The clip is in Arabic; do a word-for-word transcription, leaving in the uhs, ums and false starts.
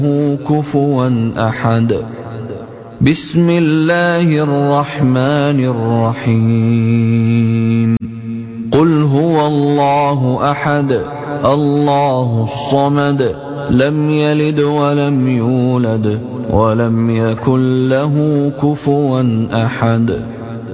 كفوا أحد. بسم الله الرحمن الرحيم. قل هو الله أحد الله الصمد لم يلد ولم يولد ولم يكن له كفوا أحد.